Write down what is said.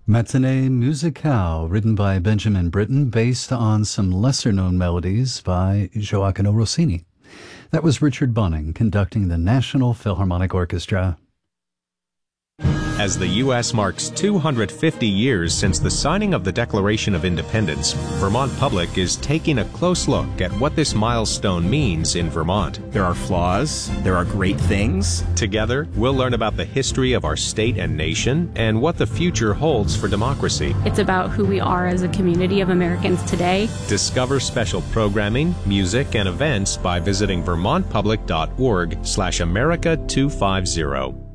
Matinee Musicale, written by Benjamin Britten, based on some lesser-known melodies by Gioacchino Rossini. That was Richard Bunning conducting the National Philharmonic Orchestra. As the U.S. marks 250 years since the signing of the Declaration of Independence, Vermont Public is taking a close look at what this milestone means in Vermont. There are flaws, there are great things. Together, we'll learn about the history of our state and nation and what the future holds for democracy. It's about who we are as a community of Americans today. Discover special programming, music, and events by visiting vermontpublic.org/America250.